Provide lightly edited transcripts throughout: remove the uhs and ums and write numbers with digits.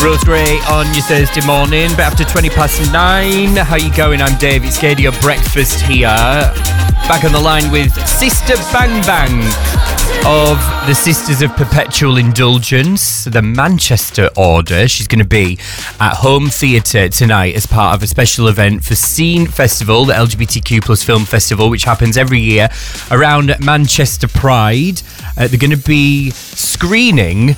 Rose Gray on your Thursday morning, but after 20 past 9. How you going? I'm Dave. It's Radio Breakfast here. Back on the line with Sister Bang Bang of the Sisters of Perpetual Indulgence, the Manchester Order. She's going to be at Home Theatre tonight as part of a special event for Scene Festival, the LGBTQ plus film festival, which happens every year around Manchester Pride. They're going to be screening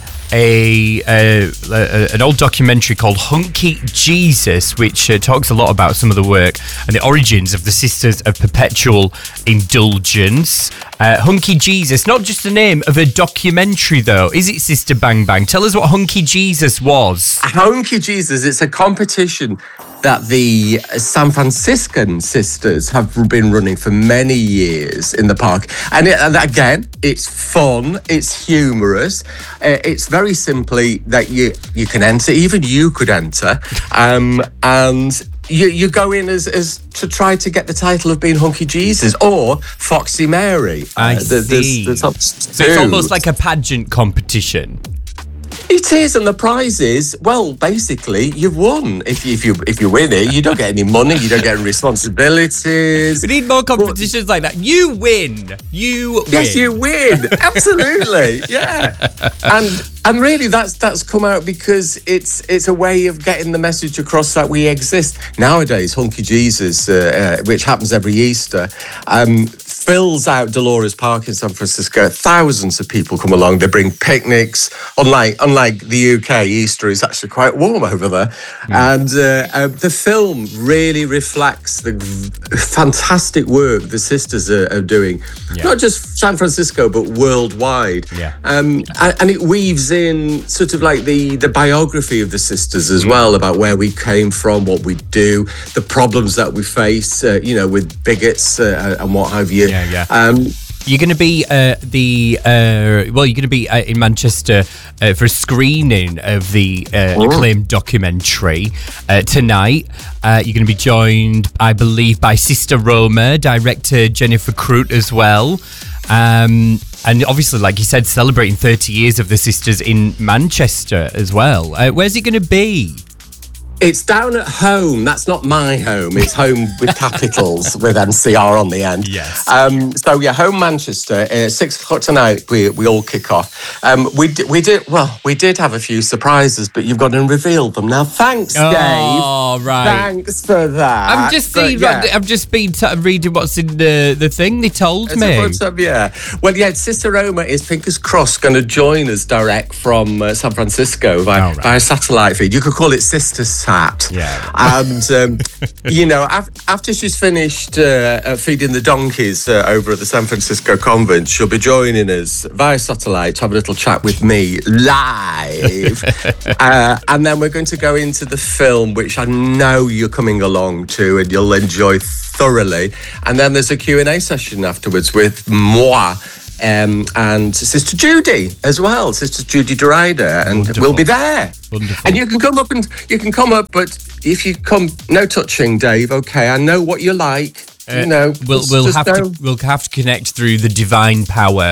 an old documentary called Hunky Jesus, which talks a lot about some of the work and the origins of the Sisters of Perpetual Indulgence. Hunky Jesus, not just the name of a documentary though, is it, Sister Bang Bang? Tell us what Hunky Jesus was. Hunky Jesus, it's a competition that the San Franciscan sisters have been running for many years in the park. And again, it's fun, it's humorous. It's very simply that you can enter, even you could enter, and you go in as to try to get the title of being Hunky Jesus or Foxy Mary. I see. So it's almost like a pageant competition. It is, and the prize is, well, basically, you've won. If you win it, you don't get any money, you don't get any responsibilities. We need more competitions like that. You win. Yes, you win. Absolutely, yeah. And really, that's come out because it's a way of getting the message across that we exist. Nowadays, Hunky Jesus, which happens every Easter, fills out Dolores Park in San Francisco. Thousands of people come along. They bring picnics. Unlike the UK, Easter is actually quite warm over there. And the film really reflects the fantastic work the sisters are doing, not just San Francisco, but worldwide. And it weaves in sort of like the biography of the sisters as well, about where we came from, what we do, the problems that we face, with bigots and what have you. You're going to be you're going to be in Manchester for a screening of the acclaimed documentary tonight. You're going to be joined, I believe, by Sister Roma, director Jennifer Crute as well. And obviously, like you said, celebrating 30 years of the sisters in Manchester as well. Where's it going to be? It's down at Home. That's not my home. It's Home with capitals with NCR on the end. Yes. Home Manchester. 6:00 tonight. We all kick off. We did have a few surprises, but you've got to reveal them now. Thanks, Dave. Oh, right. Thanks for that. I've just been reading what's in the thing. They told me. Sister Roma is, fingers crossed, going to join us direct from San Francisco via satellite feed. You could call it Sister Sat. Yeah. And, after she's finished feeding the donkeys over at the San Francisco convent, she'll be joining us via satellite to have a little chat with me live. And then we're going to go into the film, which I know you're coming along to and you'll enjoy thoroughly. And then there's a Q&A session afterwards with moi. And Sister Judy as well, Sister Judy DeRider, and Wonderful. we'll be there. Wonderful. And you can come up, but if you come, no touching, Dave. Okay, I know what you like. We'll have to connect through the divine power,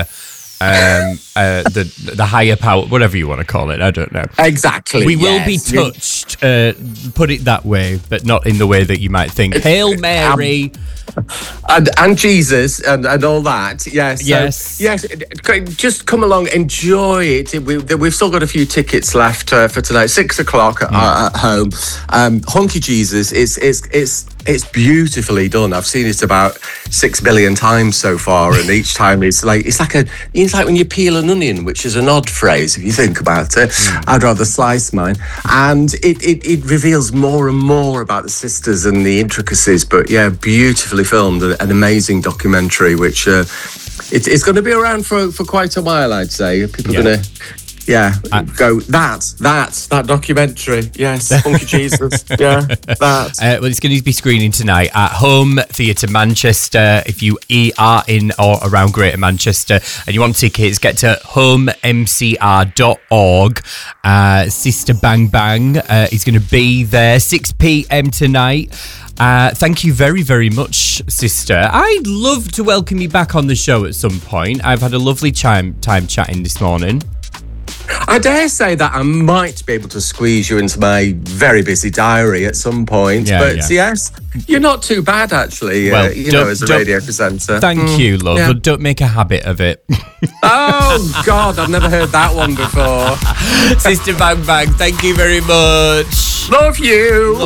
the higher power, whatever you want to call it. I don't know. Exactly. We will be touched. Put it that way, but not in the way that you might think. Hail Mary. And Jesus and all that, yes. Just come along, enjoy it. We've still got a few tickets left for tonight. 6:00 at Home. Hunky Jesus, it's beautifully done. I've seen it about 6 billion times so far, and each time it's like when you peel an onion, which is an odd phrase if you think about it. I'd rather slice mine, and it reveals more and more about the sisters and the intricacies. But yeah, beautifully filmed, an amazing documentary, which it's going to be around for quite a while, I'd say. People are going to go, that documentary. Yes, Hunky Jesus. Yeah, that. Well, it's going to be screening tonight at Home Theatre Manchester. If you are in or around Greater Manchester and you want tickets, get to homemcr.org. Sister Bang Bang is going to be there 6 p.m. tonight. Thank you very, very much, sister. I'd love to welcome you back on the show at some point. I've had a lovely time chatting this morning. I dare say that I might be able to squeeze you into my very busy diary at some point. Yeah, but yeah. yes, you're not too bad, actually, Well, as a radio presenter. Thank you, love. yeah. But don't make a habit of it. Oh, God, I've never heard that one before. Sister Bang Bang, thank you very much. Love you.